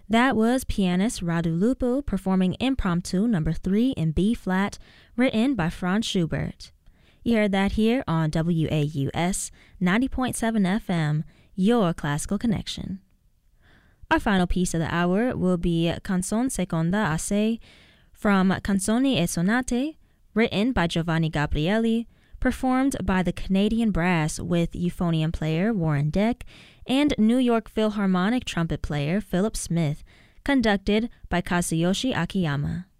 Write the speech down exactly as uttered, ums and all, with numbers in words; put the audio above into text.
That was pianist Radu Lupu performing Impromptu number three in B-flat, written by Franz Schubert. You heard that here on W A U S ninety point seven F M, your classical connection. Our final piece of the hour will be Canzone Seconda Assai from Canzoni e Sonate, written by Giovanni Gabrieli, performed by the Canadian Brass with euphonium player Warren Deck and New York Philharmonic trumpet player Philip Smith, conducted by Kazuyoshi Akiyama.